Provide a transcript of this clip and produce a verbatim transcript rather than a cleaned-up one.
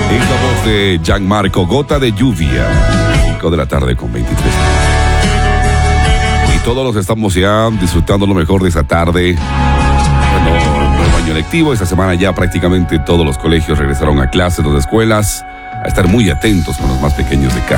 Es la voz de Gianmarco, Gota de Lluvia. cinco de la tarde con veintitrés. Y todos los estamos ya disfrutando lo mejor de esa tarde. Bueno, nuevo año lectivo. Esta semana ya prácticamente todos los colegios regresaron a clases, las escuelas. A estar muy atentos con los más pequeños de casa.